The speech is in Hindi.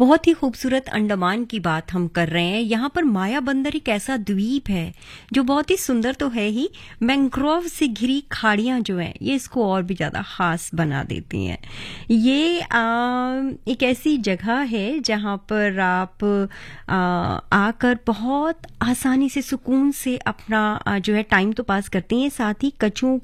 बहुत ही खूबसूरत अंडमान की बात हम कर रहे हैं। यहाँ पर माया बंदर एक ऐसा द्वीप है जो बहुत ही सुंदर तो है ही, मैंग्रोव से घिरी खाड़ियाँ जो हैं ये इसको और भी ज़्यादा खास बना देती हैं। ये एक ऐसी जगह है जहाँ पर आप आकर बहुत आसानी से सुकून से अपना जो है टाइम तो पास करते हैं, साथ ही कछुओं